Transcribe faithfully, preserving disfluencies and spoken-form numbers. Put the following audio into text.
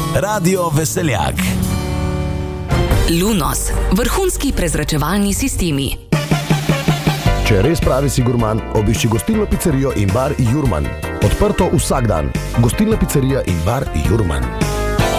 Radio Veseljak. Lunos, vrhunski prezračevalni sistemi. Če res pravi si gurman, obišči gostilno pizzerijo in bar Jurman. Odprto vsak dan. Gostilna pizzerija in bar Jurman.